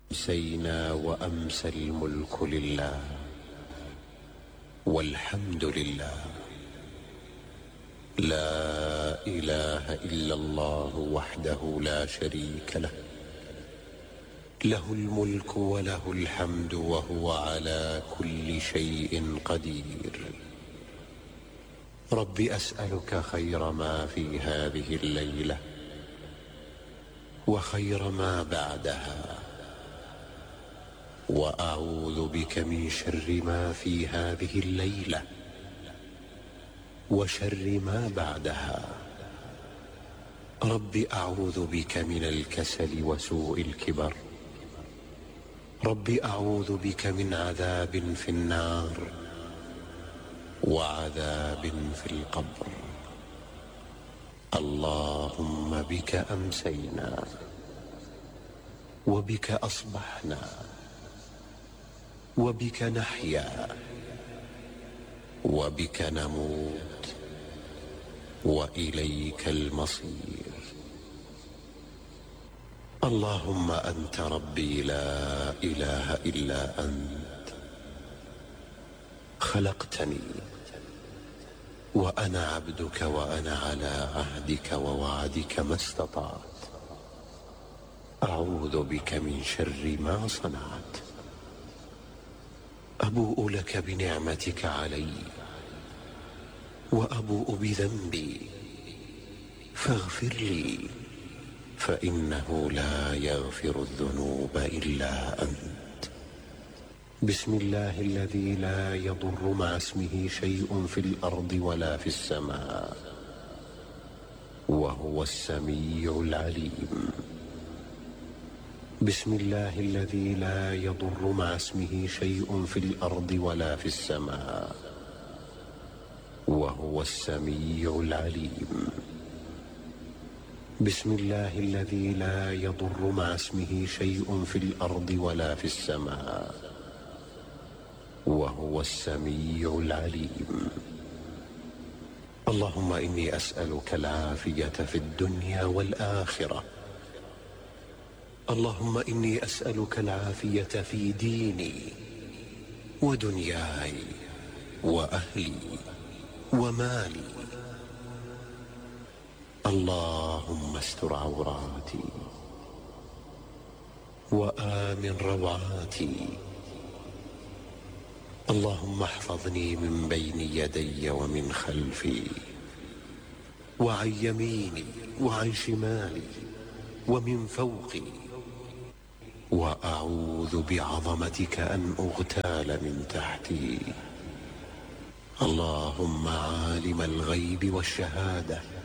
أمسينا وأمسى الملك لله والحمد لله، لا إله إلا الله وحده لا شريك له، له الملك وله الحمد وهو على كل شيء قدير. رب أسألك خير ما في هذه الليلة وخير ما بعدها، وأعوذ بك من شر ما في هذه الليلة وشر ما بعدها. رب أعوذ بك من الكسل وسوء الكبر، رب أعوذ بك من عذاب في النار وعذاب في القبر. اللهم بك أمسينا وبك أصبحنا وبك نحيا وبك نموت وإليك المصير. اللهم أنت ربي لا إله إلا أنت، خلقتني وأنا عبدك وأنا على عهدك ووعدك ما استطعت. أعوذ بك من شر ما صنعت. أبوء لك بنعمتك علي وأبوء بذنبي فاغفر لي، فإنه لا يغفر الذنوب إلا أنت. بسم الله الذي لا يضر مع اسمه شيء في الأرض ولا في السماء، وهو السميع العليم. بسم الله الذي لا يضر مع اسمه شيء في الأرض ولا في السماء، وهو السميع العليم. بسم الله الذي لا يضر مع اسمه شيء في الأرض ولا في السماء، وهو السميع العليم. اللهم إني أسألك العافية في الدنيا والآخرة. اللهم إني أسألك العافية في ديني ودنياي وأهلي ومالي. اللهم استر عوراتي وآمن روعاتي. اللهم احفظني من بين يدي ومن خلفي وعن يميني وعن شمالي ومن فوقي، وأعوذ بعظمتك أن أغتال من تحتي. اللهم عالم الغيب والشهادة